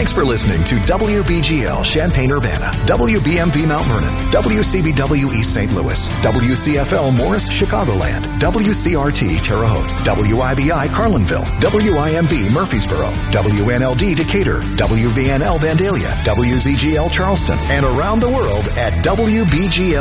Thanks for listening to WBGL Champaign-Urbana, WBMV Mount Vernon, WCBW East St. Louis, WCFL Morris Chicagoland, WCRT Terre Haute, WIBI Carlinville, WIMB Murfreesboro, WNLD Decatur, WVNL Vandalia, WZGL Charleston, and around the world at WBGL